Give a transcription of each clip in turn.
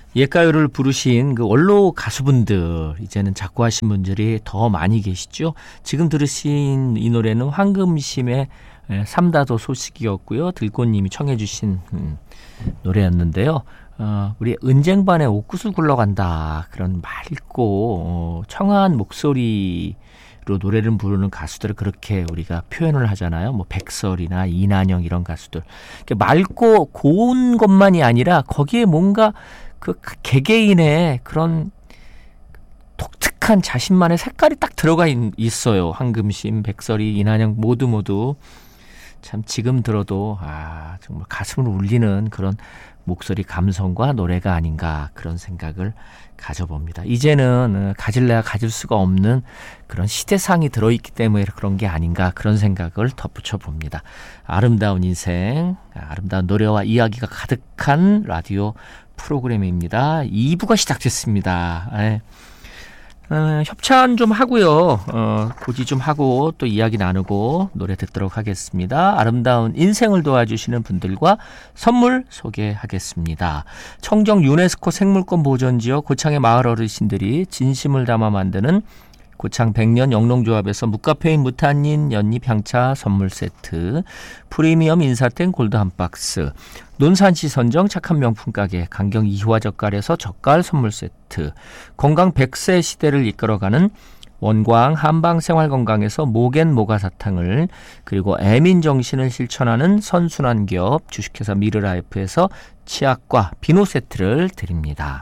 옛가요를 부르신 그 원로 가수분들, 이제는 작곡하신 분들이 더 많이 계시죠. 지금 들으신 이 노래는 황금심의 삼다도 소식이었고요. 들꽃님이 청해 주신 노래였는데요. 우리 은쟁반의 옥구슬 굴러간다, 그런 맑고 청아한 목소리로 노래를 부르는 가수들을 그렇게 우리가 표현을 하잖아요. 뭐 백설이나 이난영 이런 가수들. 맑고 고운 것만이 아니라 거기에 뭔가 그 개개인의 그런 독특한 자신만의 색깔이 딱 들어가 있어요. 황금심, 백설이, 이난영 모두 참 지금 들어도 정말 가슴을 울리는 그런 목소리 감성과 노래가 아닌가, 그런 생각을 가져봅니다. 이제는 가질래야 가질 수가 없는 그런 시대상이 들어있기 때문에 그런 게 아닌가, 그런 생각을 덧붙여 봅니다. 아름다운 인생, 아름다운 노래와 이야기가 가득한 라디오 프로그램입니다. 2부가 시작됐습니다. 협찬 좀 하고요. 고지 좀 하고 또 이야기 나누고 노래 듣도록 하겠습니다. 아름다운 인생을 도와주시는 분들과 선물 소개하겠습니다. 청정 유네스코 생물권 보존지역 고창의 마을 어르신들이 진심을 담아 만드는 고창 백년 영농조합에서 무카페인 무탄닌 연잎 향차 선물 세트, 프리미엄 인사땡 골드 한 박스, 논산시 선정 착한 명품 가게 강경 이화 젓갈에서 젓갈 선물 세트, 건강 100세 시대를 이끌어가는 원광 한방 생활건강에서 모겐 모가사탕을, 그리고 애민 정신을 실천하는 선순환 기업 주식회사 미르라이프에서 치약과 비누 세트를 드립니다.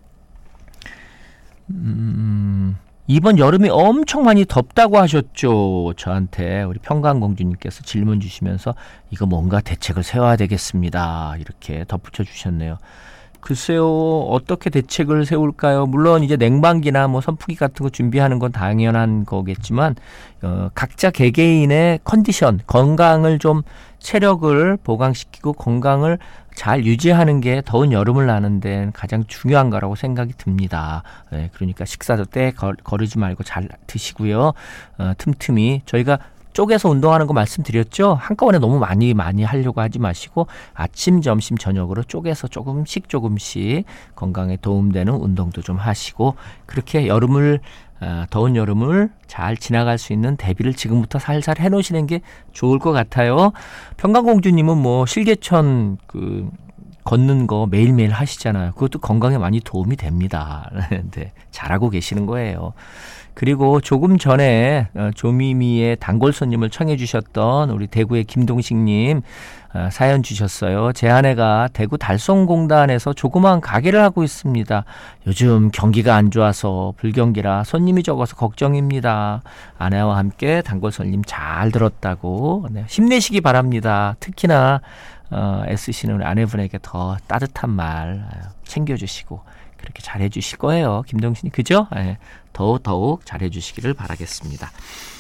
이번 여름이 엄청 많이 덥다고 하셨죠. 저한테 우리 평강공주님께서 질문 주시면서 이거 뭔가 대책을 세워야 되겠습니다, 이렇게 덧붙여 주셨네요. 글쎄요, 어떻게 대책을 세울까요? 물론 이제 냉방기나 뭐 선풍기 같은 거 준비하는 건 당연한 거겠지만 각자 개개인의 컨디션, 건강을 좀, 체력을 보강시키고 건강을 잘 유지하는 게 더운 여름을 나는 데는 가장 중요한 거라고 생각이 듭니다. 그러니까 식사도 때 거르지 말고 잘 드시고요. 틈틈이 저희가 쪼개서 운동하는 거 말씀드렸죠? 한꺼번에 너무 많이 하려고 하지 마시고 아침, 점심, 저녁으로 쪼개서 조금씩 건강에 도움되는 운동도 좀 하시고, 그렇게 더운 여름을 잘 지나갈 수 있는 대비를 지금부터 살살 해놓으시는 게 좋을 것 같아요. 평강공주님은 뭐 실개천 걷는 거 매일매일 하시잖아요. 그것도 건강에 많이 도움이 됩니다. 네, 잘하고 계시는 거예요. 그리고 조금 전에 조미미의 단골손님을 청해 주셨던 우리 대구의 김동식님 사연 주셨어요. 제 아내가 대구 달성공단에서 조그마한 가게를 하고 있습니다. 요즘 경기가 안 좋아서 불경기라 손님이 적어서 걱정입니다. 아내와 함께 단골손님 잘 들었다고, 힘내시기 바랍니다. 특히나 애쓰시는 우리 아내분에게 더 따뜻한 말 챙겨주시고 그렇게 잘해주실 거예요. 김동신이, 그죠? 더욱 잘해주시기를 바라겠습니다.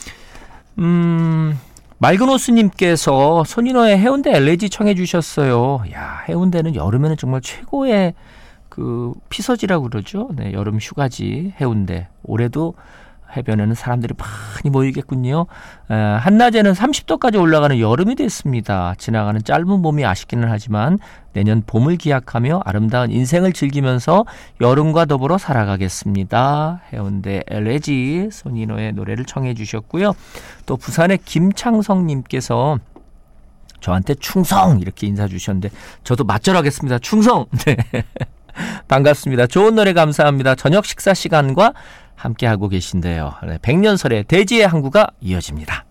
맑은 호수님께서 손인호의 해운대 엘레지 청해 주셨어요. 야, 해운대는 여름에는 정말 최고의 피서지라고 그러죠. 네, 여름 휴가지 해운대. 올해도 해변에는 사람들이 많이 모이겠군요. 한낮에는 30도까지 올라가는 여름이 됐습니다. 지나가는 짧은 봄이 아쉽기는 하지만 내년 봄을 기약하며 아름다운 인생을 즐기면서 여름과 더불어 살아가겠습니다. 해운대 엘레지 손인호의 노래를 청해 주셨고요. 또 부산의 김창성님께서 저한테 충성 이렇게 인사 주셨는데 저도 맞절하겠습니다. 충성. 네. 반갑습니다. 좋은 노래 감사합니다. 저녁 식사 시간과 함께하고 계신데요. 백년설의 대지의 항구가 이어집니다.